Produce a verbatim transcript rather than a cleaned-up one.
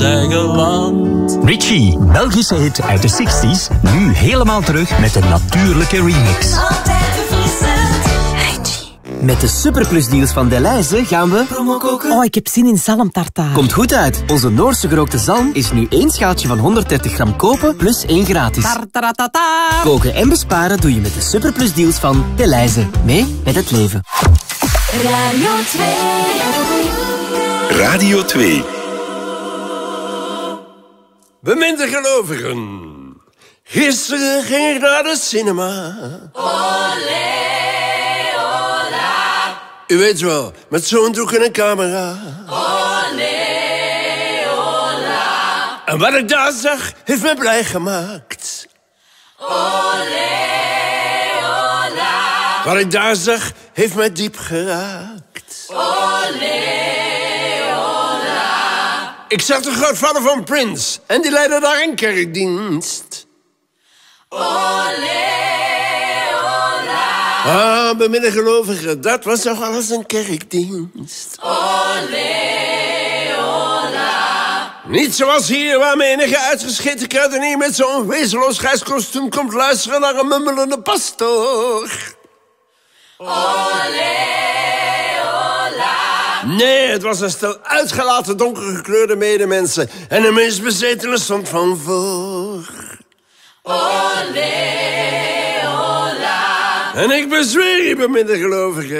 eigen land. Richie, Belgische hit uit de zestig's, nu helemaal terug met een natuurlijke remix. Met de superplusdeals van Delhaize gaan we promo koken. Oh, ik heb zin in zalmtartaar. Komt goed uit. Onze Noorse gerookte zalm is nu één schaaltje van honderddertig gram kopen plus één gratis. Tartaratata. Koken en besparen doe je met de superplusdeals van Delhaize. Mee met het leven. Radio twee. Radio twee. Beminde gelovigen. Gisteren ging ik naar de cinema. Olé, ola. U weet wel, met zo'n doek en een camera. Olé, ola. En wat ik daar zag, heeft me blij gemaakt. Olé, ola. Wat ik daar zag, heeft mij diep geraakt. Olé, ola. Ik zag de grootvader van Prince en die leidde daar een kerkdienst. Olé, ola. Ah, beminde gelovigen, dat was toch alles een kerkdienst. Olé, ola. Niet zoals hier, waar menige uitgescheten kruidenier met zo'n wezenloos grijs kostuum komt luisteren naar een mummelende pastoor. Olé, ola. Nee, het was een stel uitgelaten donkergekleurde medemensen en de meest bezetene stond van voor. Olé, ola. En ik bezweer je, beminde gelovigen,